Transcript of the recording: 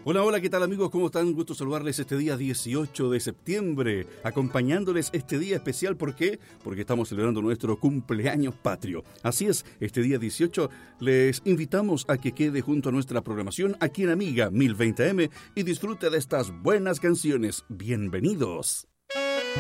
Hola, hola, ¿qué tal amigos? ¿Cómo están? Un gusto saludarles este día 18 de septiembre, acompañándoles este día especial. ¿Por qué? Porque estamos celebrando nuestro cumpleaños patrio. Así es, este día 18 les invitamos a que quede junto a nuestra programación aquí en Amiga 1020M y disfrute de estas buenas canciones. Bienvenidos.